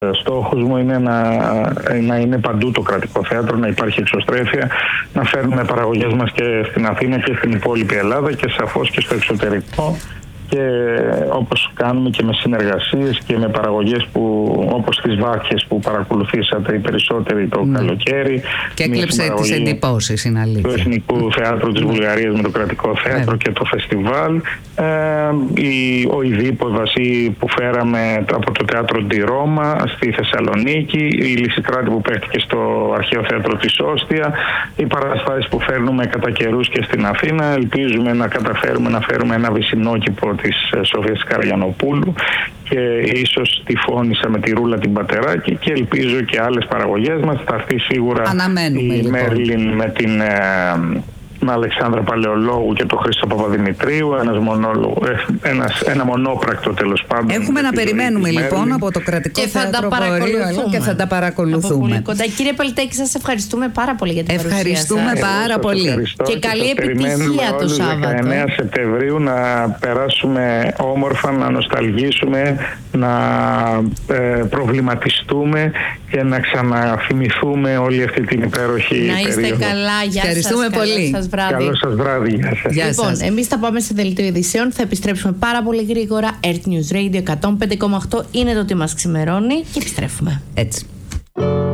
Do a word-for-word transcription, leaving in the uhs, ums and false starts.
Στόχος μου είναι να, να είναι παντού το κρατικό θέατρο, να υπάρχει εξωστρέφεια, να φέρνουμε παραγωγές μας και στην Αθήνα και στην υπόλοιπη Ελλάδα και σαφώς και στο εξωτερικό. Και όπως κάνουμε και με συνεργασίες και με παραγωγές που, όπως τις Βάχες που παρακολουθήσατε οι περισσότεροι το mm. καλοκαίρι. Και έκλειψε τις εντυπώσεις, είναι αλήθεια. Του Εθνικού Θεάτρου της Βουλγαρίας με το Κρατικό Θέατρο yeah. και το φεστιβάλ. Ε, η, ο Ιδίποδας που φέραμε από το Θέατρο Ντι Ρώμα στη Θεσσαλονίκη, η Λυσικράτη που παίχτηκε στο Αρχαίο Θέατρο της Όστια, οι παραστάσεις που φέρνουμε κατά καιρούς και στην Αθήνα. Ελπίζουμε να καταφέρουμε να φέρουμε ένα βυσσινόκηπο της Σοφίας Καραγιανοπούλου και ίσως τη Φώνησα με τη Ρούλα την Πατεράκη και ελπίζω και άλλες παραγωγές μας. Θα έρθει σίγουρα Αναμένουμε, η λοιπόν. Μέρλιν με την ε, με Αλεξάνδρα Παλαιολόγου και τον Χρήστο Παπαδημητρίου, ένας μονόλογο, ένας, ένα μονόπρακτο τέλος πάντων. Έχουμε να περιμένουμε λοιπόν από το Κρατικό Θέατρο Βορείο και θα τα παρακολουθούμε. Κύριε Παλτέκη, σας ευχαριστούμε πάρα πολύ για την παρουσία σας. Ευχαριστούμε πάρα πολύ. Και, και καλή επιτυχία το Σάββατο. δεκαεννέα Σεπτεμβρίου να περάσουμε όμορφα, να νοσταλγήσουμε, να ε, προβληματιστούμε και να ξαναθυμηθούμε όλη αυτή την υπέροχη περίοδο. Να είστε περίοδο. καλά, γεια σας. Ευχαριστούμε πολύ. Σας βράδυ. Καλό σας βράδυ. Γεια σας. Γεια λοιπόν, σας. εμείς θα πάμε σε δελτίο ειδησεών. Θα επιστρέψουμε πάρα πολύ γρήγορα. Earth News Radio εκατόν πέντε κόμμα οκτώ είναι το τι μας ξημερώνει και επιστρέφουμε. Έτσι.